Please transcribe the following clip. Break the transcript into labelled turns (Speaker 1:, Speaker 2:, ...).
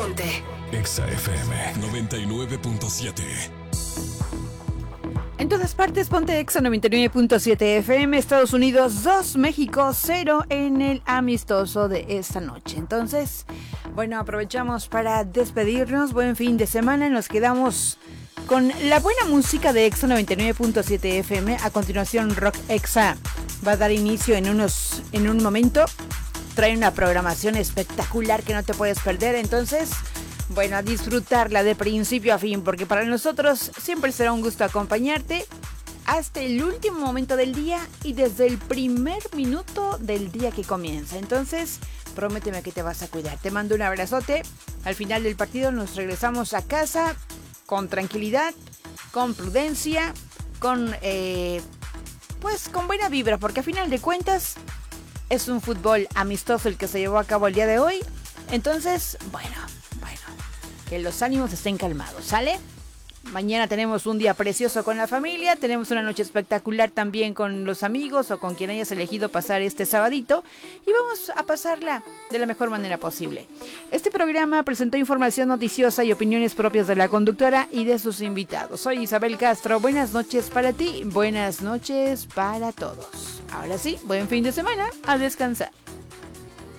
Speaker 1: Ponte.
Speaker 2: Exa FM 99.7.
Speaker 3: En todas partes, ponte Exa 99.7 FM, Estados Unidos 2, México 0 en el amistoso de esta noche. Entonces, bueno, aprovechamos para despedirnos. Buen fin de semana. Nos quedamos con la buena música de Exa 99.7 FM. A continuación, Rock Exa va a dar inicio en un momento. Trae una programación espectacular que no te puedes perder. Entonces, bueno, a disfrutarla de principio a fin, porque para nosotros siempre será un gusto acompañarte hasta el último momento del día y desde el primer minuto del día que comienza. Entonces, prométeme que te vas a cuidar. Te mando un abrazote. Al final del partido nos regresamos a casa con tranquilidad, con prudencia, con buena vibra, porque a final de cuentas es un fútbol amistoso el que se llevó a cabo el día de hoy. Entonces, bueno, que los ánimos estén calmados, ¿sale? Mañana tenemos un día precioso con la familia, tenemos una noche espectacular también con los amigos o con quien hayas elegido pasar este sabadito y vamos a pasarla de la mejor manera posible. Este programa presentó información noticiosa y opiniones propias de la conductora y de sus invitados. Soy Isabel Castro, buenas noches para ti, buenas noches para todos. Ahora sí, buen fin de semana, a descansar.